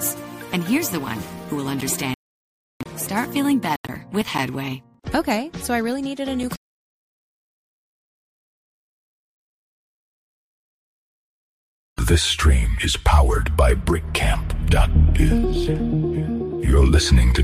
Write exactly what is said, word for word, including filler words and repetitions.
words. And here's the one who will understand. Start feeling better with Headway. Okay, so I really needed a new... This stream is powered by brick camp dot biz. You're listening to